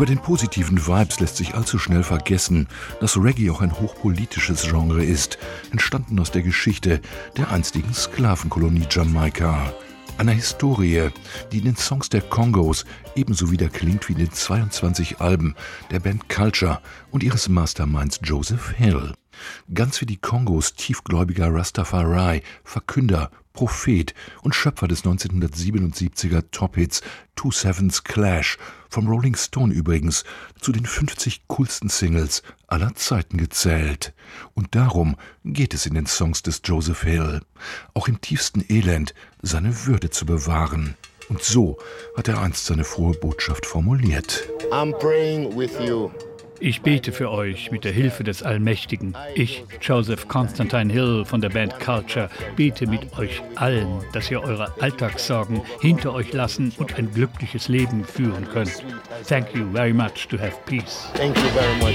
Über den positiven Vibes lässt sich allzu schnell vergessen, dass Reggae auch ein hochpolitisches Genre ist, entstanden aus der Geschichte der einstigen Sklavenkolonie Jamaika. Einer Historie, die in den Songs der Kongos ebenso wieder klingt wie in den 22 Alben der Band Culture und ihres Masterminds Joseph Hill. Ganz wie die Kongos tiefgläubiger Rastafari, Verkünder, Prophet und Schöpfer des 1977er Top-Hits Two Sevens Clash, vom Rolling Stone übrigens, zu den 50 coolsten Singles aller Zeiten gezählt. Und darum geht es in den Songs des Joseph Hill, auch im tiefsten Elend seine Würde zu bewahren. Und so hat er einst seine frohe Botschaft formuliert. I'm praying with you. Ich bete für euch mit der Hilfe des Allmächtigen. Ich, Joseph Constantine Hill von der Band Culture, bete mit euch allen, dass ihr eure Alltagssorgen hinter euch lassen und ein glückliches Leben führen könnt. Thank you very much to have peace. Thank you very much.